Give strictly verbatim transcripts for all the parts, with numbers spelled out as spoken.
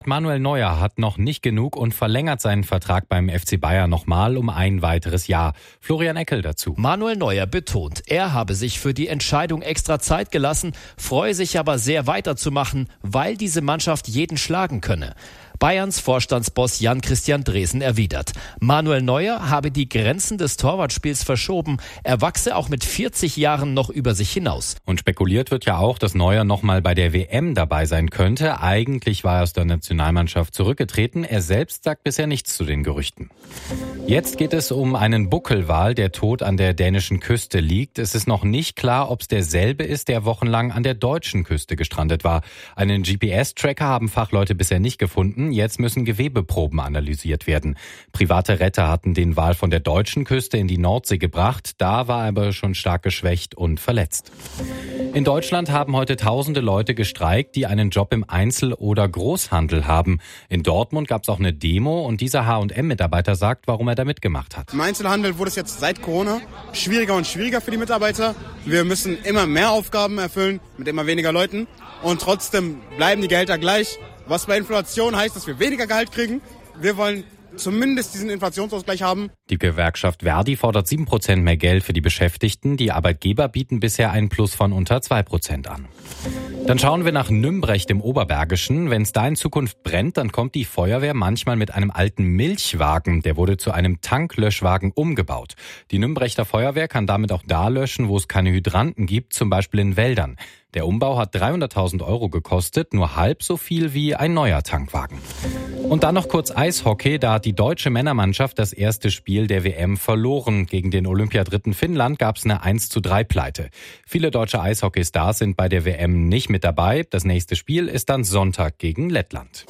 Manuel Neuer hat noch nicht genug und verlängert seinen Vertrag beim F C Bayern nochmal um ein weiteres Jahr. Florian Eckel dazu. Manuel Neuer betont, er habe sich für die Entscheidung extra Zeit gelassen, freue sich aber sehr weiterzumachen, weil diese Mannschaft jeden schlagen könne. Bayerns Vorstandsboss Jan-Christian Dresen erwidert, Manuel Neuer habe die Grenzen des Torwartspiels verschoben, er wachse auch mit vierzig Jahren noch über sich hinaus. Und spekuliert wird ja auch, dass Neuer nochmal bei der W M dabei sein könnte. Eigentlich war er aus der Nationalmannschaft zurückgetreten. Er selbst sagt bisher nichts zu den Gerüchten. Jetzt geht es um einen Buckelwal, der tot an der dänischen Küste liegt. Es ist noch nicht klar, ob es derselbe ist, der wochenlang an der deutschen Küste gestrandet war. Einen G P S-Tracker haben Fachleute bisher nicht gefunden. Jetzt müssen Gewebeproben analysiert werden. Private Retter hatten den Wal von der deutschen Küste in die Nordsee gebracht. Da war er aber schon stark geschwächt und verletzt. In Deutschland haben heute tausende Leute gestreikt, die einen Job im Einzel- oder Großhandel haben. In Dortmund gab es auch eine Demo und dieser H und M-Mitarbeiter sagt, warum er da mitgemacht hat. Im Einzelhandel wurde es jetzt seit Corona schwieriger und schwieriger für die Mitarbeiter. Wir müssen immer mehr Aufgaben erfüllen mit immer weniger Leuten und trotzdem bleiben die Gehälter gleich. Was bei Inflation heißt, dass wir weniger Gehalt kriegen. Wir wollen zumindest diesen Inflationsausgleich haben. Die Gewerkschaft Verdi fordert sieben Prozent mehr Geld für die Beschäftigten. Die Arbeitgeber bieten bisher einen Plus von unter zwei Prozent an. Dann schauen wir nach Nümbrecht im Oberbergischen. Wenn es da in Zukunft brennt, dann kommt die Feuerwehr manchmal mit einem alten Milchwagen. Der wurde zu einem Tanklöschwagen umgebaut. Die Nümbrechter Feuerwehr kann damit auch da löschen, wo es keine Hydranten gibt, zum Beispiel in Wäldern. Der Umbau hat dreihunderttausend Euro gekostet, nur halb so viel wie ein neuer Tankwagen. Und dann noch kurz Eishockey. Da hat die deutsche Männermannschaft das erste Spiel der W M verloren. Gegen den Olympiadritten Finnland gab es eine eins zu drei Pleite. Viele deutsche Eishockey-Stars sind bei der W M nicht mit dabei. Das nächste Spiel ist dann Sonntag gegen Lettland.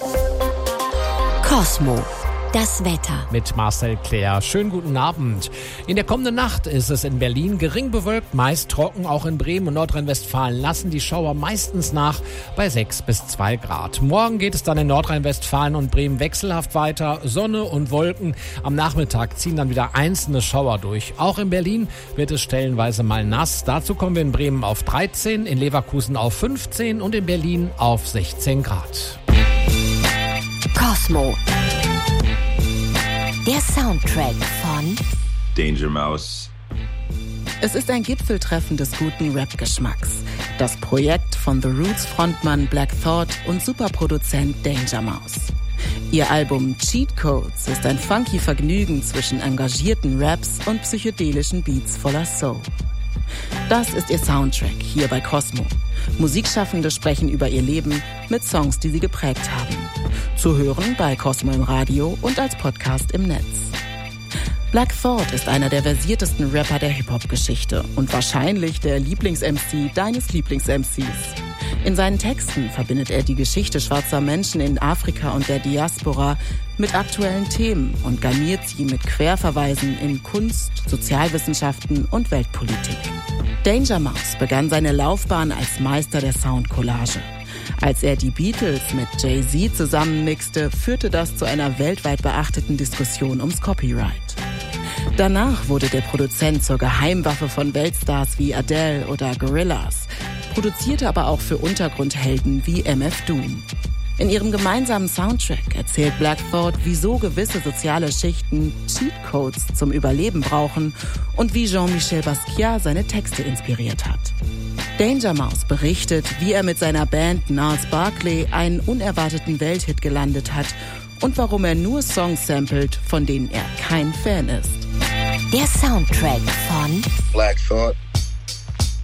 Cosmo. Das Wetter. Mit Marcel Claire. Schönen guten Abend. In der kommenden Nacht ist es in Berlin gering bewölkt, meist trocken. Auch in Bremen und Nordrhein-Westfalen lassen die Schauer meistens nach bei sechs bis zwei Grad. Morgen geht es dann in Nordrhein-Westfalen und Bremen wechselhaft weiter. Sonne und Wolken. Am Nachmittag ziehen dann wieder einzelne Schauer durch. Auch in Berlin wird es stellenweise mal nass. Dazu kommen wir in Bremen auf dreizehn, in Leverkusen auf fünfzehn und in Berlin auf sechzehn Grad. Cosmo. Der Soundtrack von Danger Mouse. Es ist ein Gipfeltreffen des guten Rap-Geschmacks. Das Projekt von The Roots Frontmann Black Thought und Superproduzent Danger Mouse. Ihr Album Cheat Codes ist ein funky Vergnügen zwischen engagierten Raps und psychedelischen Beats voller Soul. Das ist ihr Soundtrack hier bei Cosmo. Musikschaffende sprechen über ihr Leben mit Songs, die sie geprägt haben. Zu hören bei Cosmo im Radio und als Podcast im Netz. Black Thought ist einer der versiertesten Rapper der Hip-Hop-Geschichte und wahrscheinlich der Lieblings-M C deines Lieblings-M Cs. In seinen Texten verbindet er die Geschichte schwarzer Menschen in Afrika und der Diaspora mit aktuellen Themen und garniert sie mit Querverweisen in Kunst, Sozialwissenschaften und Weltpolitik. Danger Mouse begann seine Laufbahn als Meister der Soundcollage. Als er die Beatles mit Jay-Z zusammenmixte, führte das zu einer weltweit beachteten Diskussion ums Copyright. Danach wurde der Produzent zur Geheimwaffe von Weltstars wie Adele oder Gorillaz, produzierte aber auch für Untergrundhelden wie M F Doom. In ihrem gemeinsamen Soundtrack erzählt Black Thought, wieso gewisse soziale Schichten Cheatcodes zum Überleben brauchen und wie Jean-Michel Basquiat seine Texte inspiriert hat. Danger Mouse berichtet, wie er mit seiner Band Gnarls Barkley einen unerwarteten Welthit gelandet hat und warum er nur Songs samplet, von denen er kein Fan ist. Der Soundtrack von Black Thought.